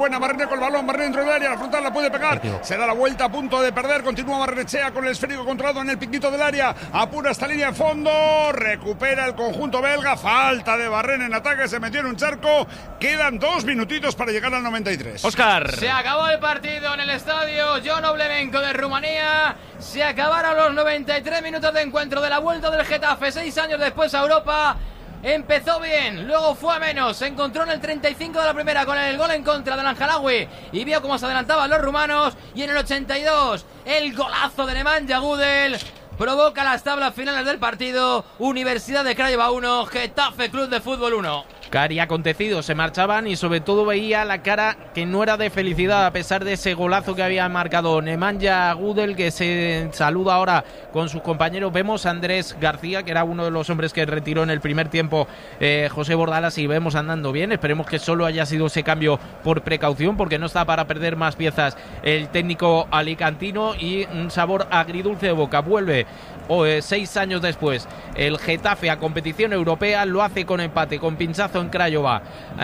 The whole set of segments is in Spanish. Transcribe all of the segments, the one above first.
buena. Barrene con el balón, Barrene dentro del área, la frontal la puede pegar. Se da la vuelta a punto de perder. Continúa Barrenechea con el esférico controlado en el piquito del área. Apura esta línea de fondo. Recupera el conjunto belga. Falta de Barrene en ataque. Se metió en un charco. Quedan 2 minutitos para llegar al 93. Óscar. Se acabó el partido en el estadio John Oblemenko de Rumanía. Se acabaron los 93 minutos de encuentro de la vuelta del Getafe 6 años después a Europa. Empezó bien, luego fue a menos. Se encontró en el 35 de la primera con el gol en contra del Al-Halawi y vio cómo se adelantaban los rumanos. Y en el 82 el golazo de Nemanja Gudel provoca las tablas finales del partido. Universidad de Craiova 1, Getafe Club de Fútbol 1. Cari acontecidos, se marchaban y sobre todo veía la cara que no era de felicidad a pesar de ese golazo que había marcado Nemanja Gudel, que se saluda ahora con sus compañeros. Vemos a Andrés García, que era uno de los hombres que retiró en el primer tiempo José Bordalas, y vemos andando bien. Esperemos que solo haya sido ese cambio por precaución, porque no está para perder más piezas el técnico alicantino. Y un sabor agridulce de boca. Vuelve 6 años después el Getafe a competición europea, lo hace con empate, con pinchazo en Craiova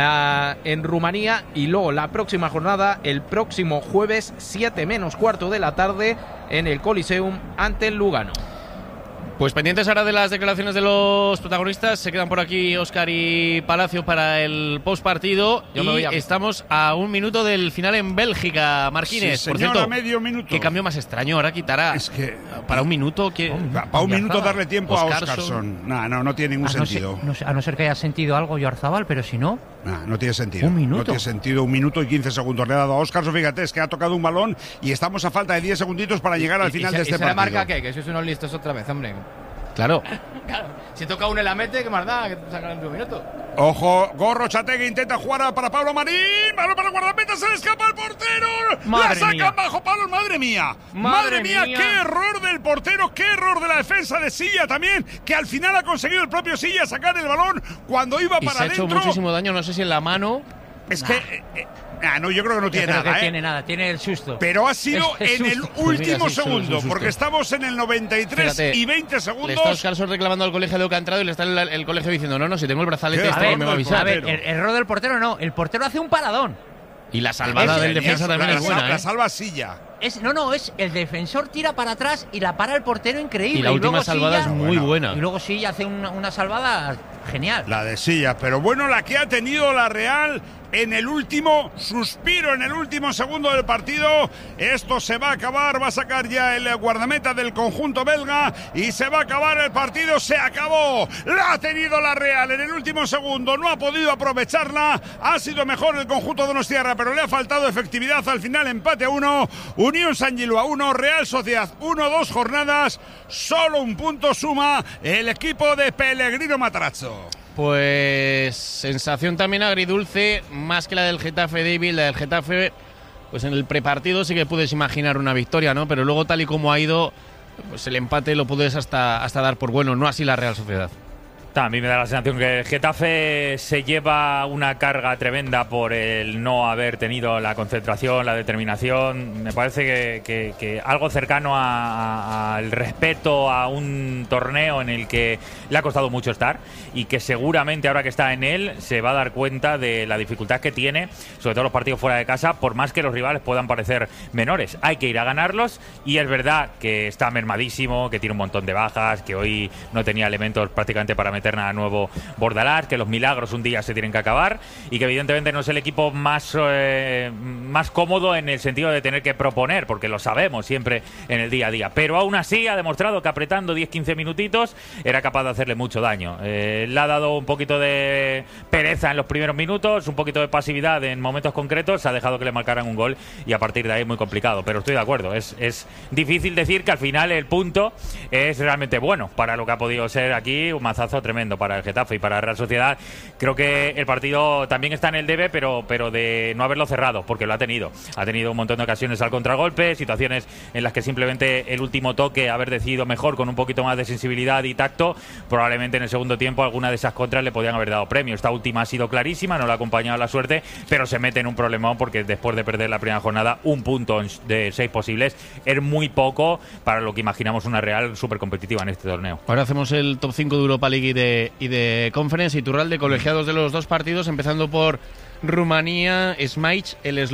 en Rumanía, y luego la próxima jornada el próximo jueves 7 menos cuarto de la tarde en el Coliseum ante el Lugano. Pues pendientes ahora de las declaraciones de los protagonistas. Se quedan por aquí Óscar y Palacio para el postpartido. Y estamos a 1 minuto del final en Bélgica, Marquines. Sí, por cierto, a medio minuto. Qué cambio más extraño. Ahora quitará. Es que para 1 minuto. Para 1 minuto darle tiempo a Óscarson. No tiene ningún sentido. A no ser que haya sentido algo Oyarzabal, pero si no. No tiene sentido. 1 minuto. No tiene sentido. 1 minuto y 15 segundos le ha dado a Óscarson. Fíjate, es que ha tocado un balón y estamos a falta de 10 segunditos para llegar al final de este partido. ¿Y se le marca qué? Que sois unos listos otra vez, hombre. Claro. Si toca uno y la mete, ¿qué más da? Que te sacan en 1 minuto. Ojo, Gorrochategui intenta jugar para Pablo Marín. Balón para el guardameta, se le escapa el portero. La sacan bajo palos. Madre mía. Madre mía, qué error del portero, qué error de la defensa de Silla también, que al final ha conseguido el propio Silla sacar el balón cuando iba para adentro. Se ha hecho muchísimo daño, no sé si en la mano. Es que no, yo creo que no tiene nada. Tiene nada, tiene el susto. Pero ha sido en el último segundo, porque estamos en el 93. Fíjate, y 20 segundos. Le está Óscarson reclamando al colegio de lo que ha entrado y le está el colegio diciendo, no, si tengo el brazalete que me va a avisar. A ver, el error del portero no, el portero hace un paradón. Y la salvada del defensa también es buena. La salva Silla. Es el defensor tira para atrás y la para el portero increíble. Y la última salvada es muy buena. Y luego Silla hace una salvada genial. La de Silla, pero bueno, la que ha tenido la Real en el último suspiro, en el último segundo del partido. Esto se va a acabar, va a sacar ya el guardameta del conjunto belga y se va a acabar el partido. Se acabó, la ha tenido la Real en el último segundo, no ha podido aprovecharla. Ha sido mejor el conjunto donostiarra, pero le ha faltado efectividad. Al final empate a 1, Unión San Gilua 1, Real Sociedad 1, 2 jornadas, solo 1 punto suma el equipo de Pellegrino Matarazzo. Pues sensación también agridulce, más que la del Getafe, David. La del Getafe, pues en el prepartido sí que puedes imaginar una victoria, ¿no? Pero luego, tal y como ha ido, pues el empate lo puedes hasta dar por bueno, no así la Real Sociedad. A mí me da la sensación que el Getafe se lleva una carga tremenda por el no haber tenido la concentración, la determinación. Me parece que algo cercano al respeto a un torneo en el que le ha costado mucho estar y que seguramente ahora que está en él se va a dar cuenta de la dificultad que tiene, sobre todo los partidos fuera de casa, por más que los rivales puedan parecer menores. Hay que ir a ganarlos y es verdad que está mermadísimo, que tiene un montón de bajas, que hoy no tenía elementos prácticamente para meter nada nuevo Bordalás, que los milagros un día se tienen que acabar y que evidentemente no es el equipo más cómodo en el sentido de tener que proponer, porque lo sabemos siempre en el día a día, pero aún así ha demostrado que apretando 10-15 minutitos era capaz de hacerle mucho daño. Le ha dado un poquito de pereza en los primeros minutos, un poquito de pasividad en momentos concretos, ha dejado que le marcaran un gol y a partir de ahí muy complicado, pero estoy de acuerdo, es difícil decir que al final el punto es realmente bueno para lo que ha podido ser aquí un mazazo tremendo para el Getafe y para la Real Sociedad. Creo que el partido también está en el debe, pero de no haberlo cerrado, porque lo ha tenido un montón de ocasiones al contragolpe, situaciones en las que simplemente el último toque, haber decidido mejor con un poquito más de sensibilidad y tacto, probablemente en el segundo tiempo alguna de esas contras le podían haber dado premio. Esta última ha sido clarísima, no le ha acompañado la suerte, pero se mete en un problemón porque después de perder la primera jornada, 1 punto de 6 posibles es muy poco para lo que imaginamos una Real súper competitiva en este torneo. Ahora hacemos el top 5 de Europa League y de Conference. Iturralde, colegiados de los dos partidos, empezando por Rumanía, Smaich, el